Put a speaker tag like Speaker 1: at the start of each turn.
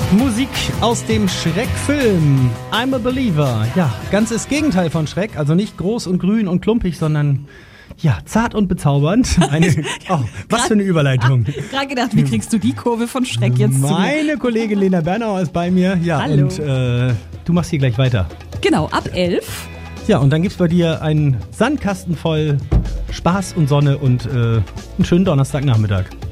Speaker 1: Musik aus dem Schreck-Film I'm a Believer. Ja, ganz das Gegenteil von Schreck. Also nicht groß und grün und klumpig, sondern ja, zart und bezaubernd. Was für eine Überleitung.
Speaker 2: Gerade gedacht, wie kriegst du die Kurve von Schreck jetzt zu mir?
Speaker 1: Meine Kollegin Lena Bernauer ist bei mir. Ja,
Speaker 2: Hallo.
Speaker 1: Und du machst hier gleich weiter.
Speaker 2: Genau, ab 11.
Speaker 1: Ja, und dann gibt's bei dir einen Sandkasten voll Spaß und Sonne und einen schönen Donnerstagnachmittag.